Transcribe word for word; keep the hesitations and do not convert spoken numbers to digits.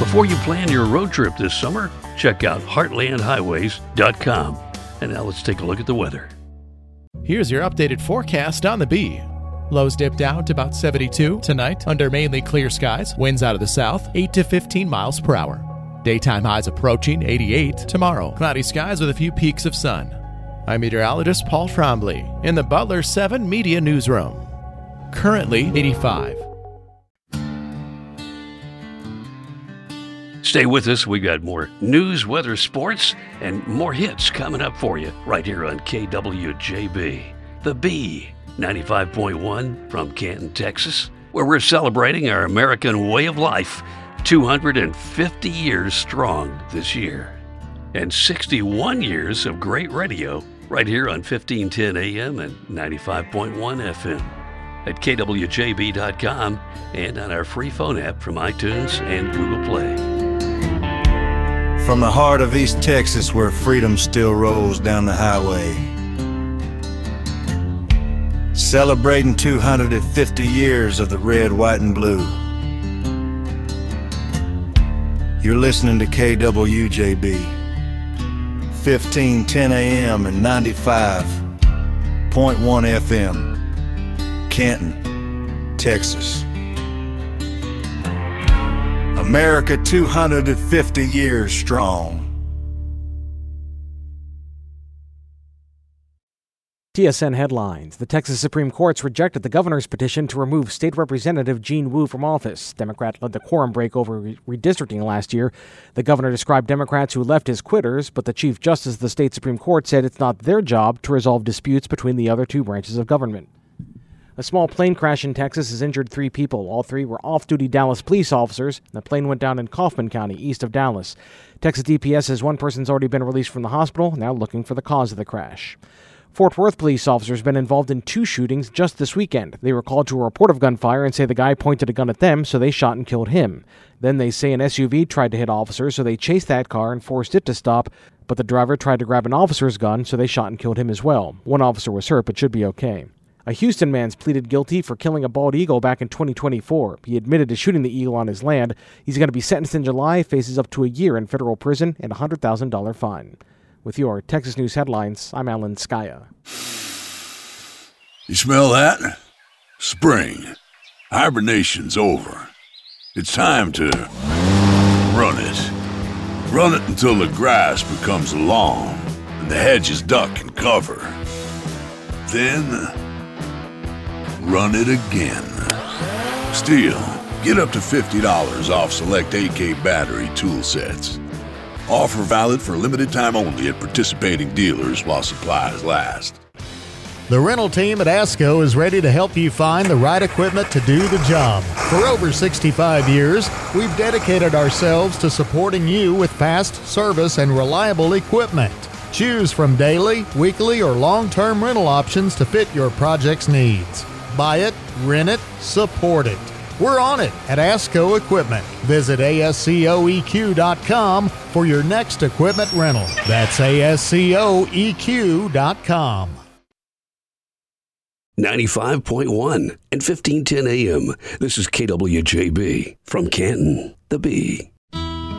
Before you plan your road trip this summer, check out heartland highways dot com. And now let's take a look at the weather. Here's your updated forecast on the Bee. Lows dipped out to about seventy-two tonight under mainly clear skies. Winds out of the south, eight to fifteen miles per hour. Daytime highs approaching eighty-eight tomorrow. Cloudy skies with a few peaks of sun. I'm meteorologist Paul Trombley in the Butler seven Media Newsroom. Currently eighty-five. Stay with us. We got more news, weather, sports, and more hits coming up for you right here on K W J B. The Bee, ninety-five point one from Canton, Texas, where we're celebrating our American way of life, two hundred fifty years strong this year. And sixty-one years of great radio right here on fifteen ten A M and ninety-five point one F M at K W J B dot com and on our free phone app from iTunes and Google Play. From the heart of East Texas, where freedom still rolls down the highway, celebrating two hundred fifty years of the red, white, and blue. You're listening to K W J B, fifteen ten A M and ninety-five point one F M, Canton, Texas. America two hundred fifty years strong. T S N headlines. The Texas Supreme Court's rejected the governor's petition to remove State Representative Gene Wu from office. Democrat led the quorum break over re- redistricting last year. The governor described Democrats who left as quitters, but the Chief Justice of the state Supreme Court said it's not their job to resolve disputes between the other two branches of government. A small plane crash in Texas has injured three people. All three were off-duty Dallas police officers. The plane went down in Kaufman County, east of Dallas. Texas D P S says one person's already been released from the hospital, now looking for the cause of the crash. Fort Worth police officers have been involved in two shootings just this weekend. They were called to a report of gunfire and say the guy pointed a gun at them, so they shot and killed him. Then they say an S U V tried to hit officers, so they chased that car and forced it to stop, but the driver tried to grab an officer's gun, so they shot and killed him as well. One officer was hurt, but should be okay. A Houston man's pleaded guilty for killing a bald eagle back in twenty twenty-four. He admitted to shooting the eagle on his land. He's going to be sentenced in July, faces up to a year in federal prison and a one hundred thousand dollars fine. With your Texas News headlines, I'm Alan Skaya. You smell that? Spring. Hibernation's over. It's time to run it. Run it until the grass becomes long and the hedges duck and cover. Then run it again. Steel, get up to fifty dollars off select A K battery tool sets. Offer valid for limited time only at participating dealers while supplies last. The rental team at ASCO is ready to help you find the right equipment to do the job. For over sixty-five years, we've dedicated ourselves to supporting you with fast service and reliable equipment. Choose from daily, weekly, or long-term rental options to fit your project's needs. Buy it, rent it, support it. We're on it at ASCO Equipment. Visit A S C O E Q dot com for your next equipment rental. That's A S C O E Q dot com. ninety-five point one and fifteen ten A M. This is K W J B from Canton, the Bee.